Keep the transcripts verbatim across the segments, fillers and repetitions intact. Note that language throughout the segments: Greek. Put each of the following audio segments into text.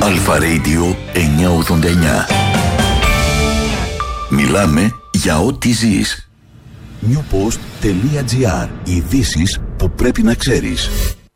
Αλφα Radio εννιακόσια ογδόντα εννιά. Μιλάμε για ό,τι ζεις. newpost.gr. Ειδήσεις που πρέπει να ξέρεις.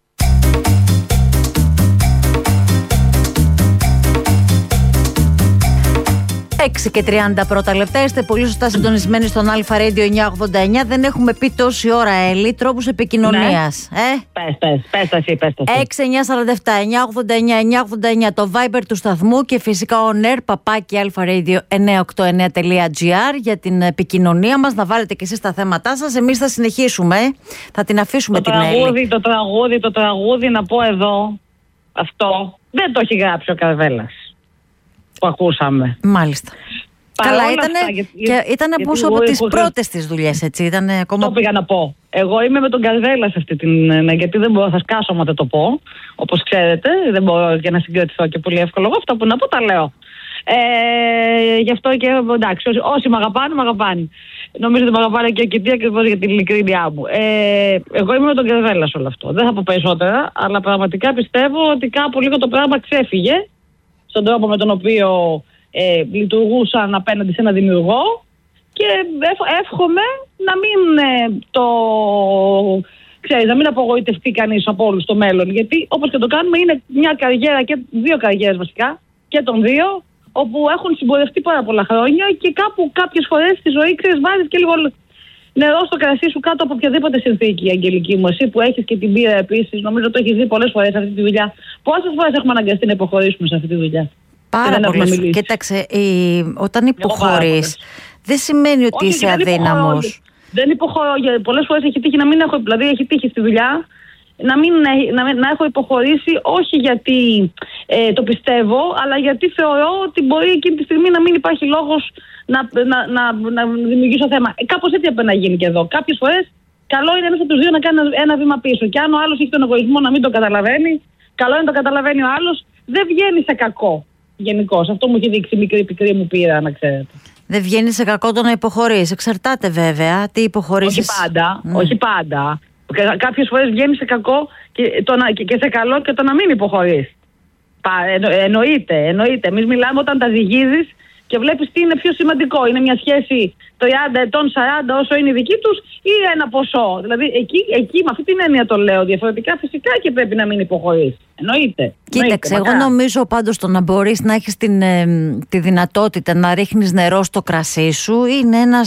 έξι και τριάντα πρώτα λεπτά. Είστε πολύ σωστά συντονισμένοι στον Αλφα Radio εννιακόσια ογδόντα εννιά. Δεν έχουμε πει τόση ώρα, Έλλη, τρόπους επικοινωνίας. Ναι. Ε? Πες, πες, πες τα εσύ, πες τα εσύ. έξι εννιά τέσσερα επτά εννιακόσια ογδόντα εννιά εννιακόσια ογδόντα εννιά το Viber του σταθμού και φυσικά on air παπάκι αλφαραdio εννιακόσια ογδόντα εννιά τελεία τζι άρ για την επικοινωνία μας. Να βάλετε και εσείς τα θέματά σας. Εμείς θα συνεχίσουμε. Θα την αφήσουμε το την τραγούδι, Έλλη. Το τραγούδι, το τραγούδι, να πω εδώ, αυτό δεν το έχει γράψει ο Καρβέλας που ακούσαμε. Μάλιστα. Καλά, ήταν και ήταν από, από τις πρώτες τις δουλειές, έτσι. Ήταν ακόμα... Το πήγα να πω. Εγώ είμαι με τον Καρβέλα σε αυτή την. Ναι, γιατί δεν μπορώ, θα σκάσω άμα δεν το πω. Όπως ξέρετε, δεν μπορώ και να συγκρατηθώ και πολύ εύκολο. Εγώ αυτά που να πω τα λέω. Ε, γι' αυτό και εντάξει, όσοι, όσοι με αγαπάνε, με αγαπάνε. Νομίζω ότι με αγαπάνε και αρκετοί ακριβώς για την ειλικρίνειά μου. Ε, εγώ είμαι με τον Καρβέλα σε όλο αυτό. Δεν θα πω περισσότερα, αλλά πραγματικά πιστεύω ότι κάπου λίγο το πράγμα ξέφυγε στον τρόπο με τον οποίο ε, λειτουργούσαν απέναντι σε ένα δημιουργό και εύχομαι να μην ε, το ξέρεις, να μην απογοητευτεί κανείς από όλους στο μέλλον, γιατί όπως και το κάνουμε είναι μια καριέρα και δύο καριέρες βασικά και των δύο όπου έχουν συμπορευτεί πάρα πολλά χρόνια και κάπου κάποιες φορές στη ζωή ξέρεις βάζεις και λίγο νερό στο κρασί σου κάτω από οποιαδήποτε συνθήκη, Αγγελική μου. Εσύ που έχεις και την πείρα επίσης, νομίζω το έχεις δει πολλές φορές αυτή τη δουλειά. Πόσες φορές έχουμε αναγκαστεί να υποχωρήσουμε σε αυτή τη δουλειά? Πάρα πολλές. Κοίταξε, η... όταν υποχωρείς, δεν σημαίνει ότι όχι, είσαι δεν αδύναμος. Υποχωρώ, δεν υποχωρώ. Πολλές φορές έχει τύχει να μην έχω, δηλαδή έχει τύχει στη δουλειά να, μην, να, να έχω υποχωρήσει, όχι γιατί ε, το πιστεύω, αλλά γιατί θεωρώ ότι μπορεί εκείνη τη στιγμή να μην υπάρχει λόγος να, να, να, να δημιουργήσω θέμα. Ε, κάπως έτσι έπρεπε να γίνει και εδώ. Κάποιες φορές καλό είναι μέσα από τους δύο να κάνει ένα, ένα βήμα πίσω. Και αν ο άλλος έχει τον εγωισμό να μην το καταλαβαίνει, καλό είναι να το καταλαβαίνει ο άλλος, δεν βγαίνει σε κακό. Γενικώς. Αυτό μου έχει δείξει η μικρή πικρή μου πείρα, να ξέρετε. Δεν βγαίνει σε κακό το να υποχωρείς. Εξαρτάται βέβαια τι υποχωρήσεις. Όχι πάντα. Mm. Όχι πάντα. Κάποιες φορές βγαίνει σε κακό και, το να, και σε καλό και το να μην υποχωρείς. Εννο, εννοείται, εννοείται. Εμείς μιλάμε όταν τα ζυγίζεις και βλέπεις τι είναι πιο σημαντικό. Είναι μια σχέση τριάντα ετών, σαράντα όσο είναι η δική τους ή ένα ποσό. Δηλαδή εκεί, εκεί με αυτή την έννοια το λέω. Διαφορετικά φυσικά και πρέπει να μην υποχωρείς. Εννοείται. Κοίταξε, εγώ νομίζω πάντως το να μπορείς να έχεις την, ε, τη δυνατότητα να ρίχνεις νερό στο κρασί σου είναι ένας